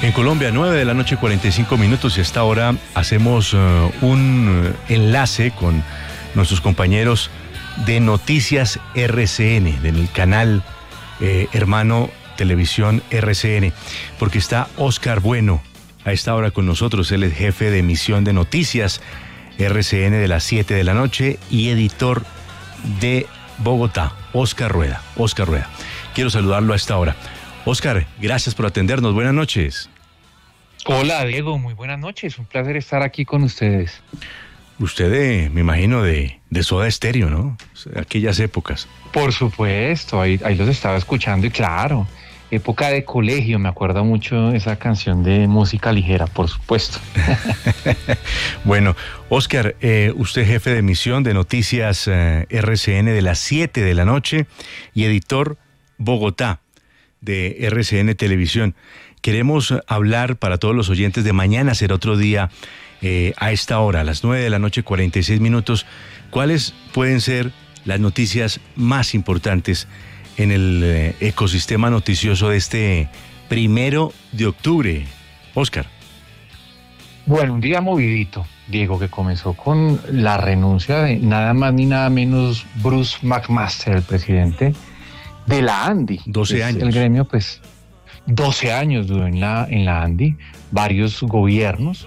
En Colombia, 9:45 y a esta hora hacemos un enlace con nuestros compañeros de Noticias RCN, del canal hermano Televisión RCN, porque está Oscar Bueno a esta hora con nosotros. Él es jefe de emisión de Noticias RCN de las 7 de la noche y editor de Bogotá, Oscar Rueda. Quiero saludarlo a esta hora. Oscar, gracias por atendernos. Buenas noches. Hola, Diego. Muy buenas noches. Un placer estar aquí con ustedes. Usted, me imagino, de Soda Stereo, ¿no? Aquellas épocas. Por supuesto, ahí los estaba escuchando y claro, época de colegio, me acuerdo mucho esa canción de música ligera, por supuesto. Bueno, Oscar, usted jefe de emisión de Noticias RCN de las 7 de la noche y editor Bogotá de RCN Televisión. Queremos hablar para todos los oyentes de mañana, será otro día a esta hora, a las 9:46 ¿Cuáles pueden ser las noticias más importantes en el ecosistema noticioso de este 1 de octubre? Oscar. Bueno, un día movidito, Diego, que comenzó con la renuncia de nada más ni nada menos Bruce McMaster, el presidente de la ANDI. 12 años. El gremio, 12 años duró en la ANDI, varios gobiernos.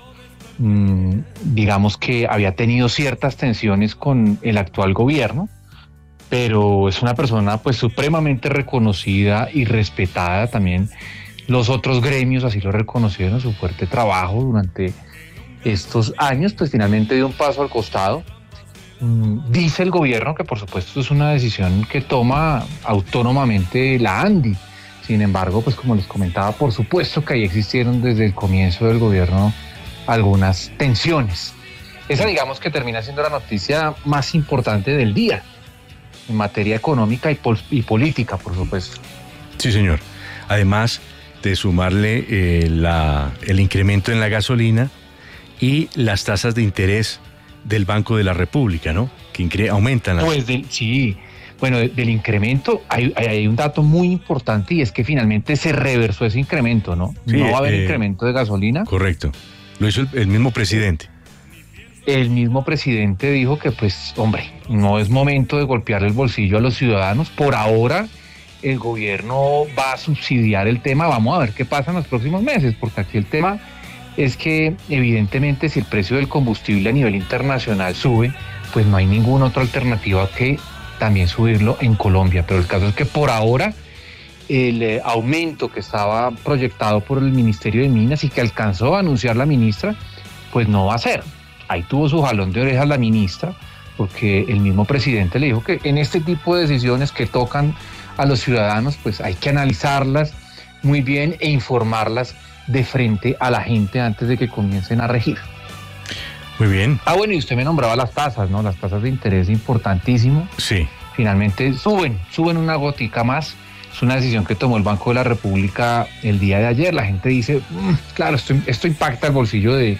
Digamos que había tenido ciertas tensiones con el actual gobierno, pero es una persona supremamente reconocida y respetada también. Los otros gremios así lo reconocieron, su fuerte trabajo durante estos años, finalmente dio un paso al costado. Dice el gobierno que por supuesto es una decisión que toma autónomamente la ANDI. Sin embargo, como les comentaba, por supuesto que ahí existieron desde el comienzo del gobierno algunas tensiones. Esa, digamos, que termina siendo la noticia más importante del día en materia económica y política, por supuesto. Sí, señor. Además de sumarle el incremento en la gasolina y las tasas de interés del Banco de la República, ¿no? Que aumentan. Sí. Bueno, del incremento hay un dato muy importante y es que finalmente se reversó ese incremento, ¿no? Sí, no va a haber incremento de gasolina. Correcto. Lo hizo el mismo presidente. El mismo presidente dijo que, no es momento de golpear el bolsillo a los ciudadanos. Por ahora, el gobierno va a subsidiar el tema. Vamos a ver qué pasa en los próximos meses, porque aquí el tema es que, evidentemente, si el precio del combustible a nivel internacional sube, no hay ninguna otra alternativa que también subirlo en Colombia. Pero el caso es que por ahora el aumento que estaba proyectado por el Ministerio de Minas y que alcanzó a anunciar la ministra, no va a ser. Ahí tuvo su jalón de orejas la ministra, porque el mismo presidente le dijo que en este tipo de decisiones que tocan a los ciudadanos, hay que analizarlas muy bien e informarlas de frente a la gente antes de que comiencen a regir. Muy bien. Bueno, y usted me nombraba las tasas, ¿no? Las tasas de interés, importantísimo. Sí. Finalmente suben una gotica más. Es una decisión que tomó el Banco de la República el día de ayer. La gente dice, claro, esto impacta el bolsillo de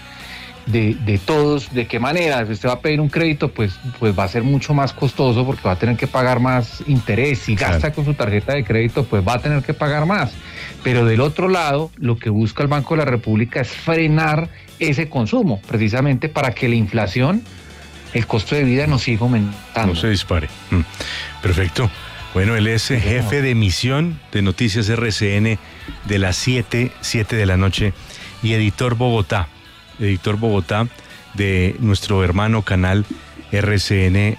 todos. ¿De qué manera? Si usted va a pedir un crédito, pues va a ser mucho más costoso porque va a tener que pagar más interés. Si gasta con su tarjeta de crédito, va a tener que pagar más. Pero del otro lado, lo que busca el Banco de la República es frenar ese consumo, precisamente para que la inflación, el costo de vida no siga aumentando. No se dispare. Perfecto. Bueno, él es jefe de emisión de Noticias RCN de las 7 de la noche y editor Bogotá de nuestro hermano canal RCN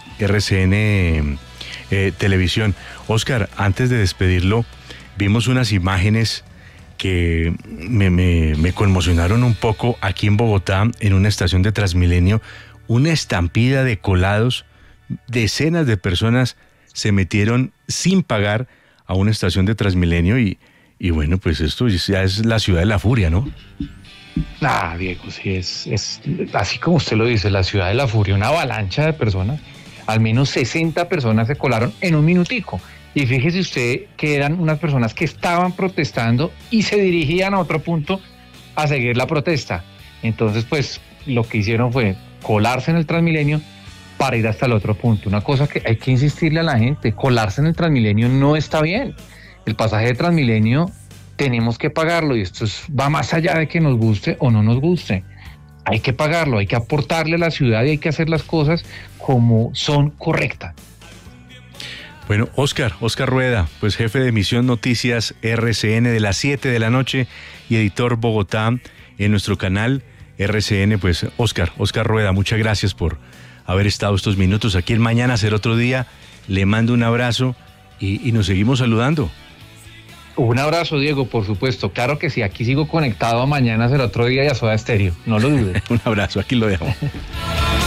Televisión. Oscar, antes de despedirlo, vimos unas imágenes que me conmocionaron un poco aquí en Bogotá, en una estación de Transmilenio, una estampida de colados, decenas de personas se metieron sin pagar a una estación de Transmilenio y bueno, esto ya es la ciudad de la furia, ¿no? Diego, sí, es así como usted lo dice, la ciudad de la furia, una avalancha de personas, al menos 60 personas se colaron en un minutico. Y fíjese usted que eran unas personas que estaban protestando y se dirigían a otro punto a seguir la protesta. Entonces, lo que hicieron fue colarse en el Transmilenio para ir hasta el otro punto. Una cosa que hay que insistirle a la gente, colarse en el Transmilenio no está bien. El pasaje de Transmilenio tenemos que pagarlo y esto va más allá de que nos guste o no nos guste. Hay que pagarlo, hay que aportarle a la ciudad y hay que hacer las cosas como son correctas. Bueno, Oscar Rueda, pues jefe de emisión Noticias RCN de las 7 de la noche y editor Bogotá en nuestro canal RCN, pues Oscar Rueda, muchas gracias por haber estado estos minutos aquí en Mañana Será Otro Día. Le mando un abrazo y nos seguimos saludando. Un abrazo, Diego, por supuesto. Claro que sí, aquí sigo conectado a Mañana Será Otro Día y a Soda Stereo, no lo dudes. Un abrazo, aquí lo dejo.